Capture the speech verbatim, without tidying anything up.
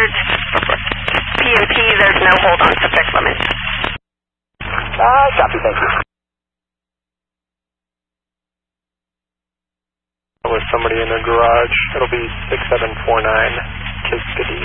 standard P M P, there's no hold on subject limit. Uh, copy, thank you. With somebody in their garage, it'll be six seven four nine Kiskadee.